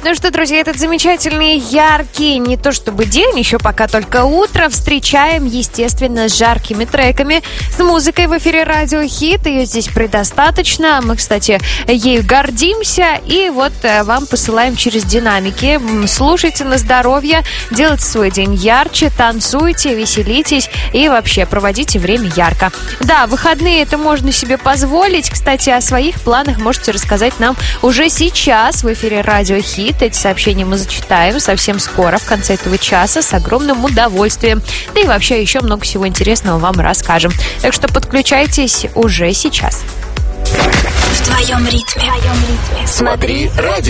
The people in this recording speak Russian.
Ну что, друзья, этот замечательный, яркий, не то чтобы день, еще пока только утро, встречаем, естественно, с жаркими треками, с музыкой в эфире Радио Хит. Ее здесь предостаточно. Мы, кстати, ею гордимся. И вот вам посылаем через динамики. Слушайте на здоровье, делайте свой день ярче, танцуйте, веселитесь и вообще проводите время ярко. Да, выходные это можно себе позволить. Кстати, о своих планах можете рассказать нам уже сейчас в эфире Радио Хит. Эти сообщения мы зачитаем совсем скоро, в конце этого часа, с огромным удовольствием. Да и вообще еще много всего интересного вам расскажем. Так что подключайтесь уже сейчас. В твоем ритме. Смотри радио.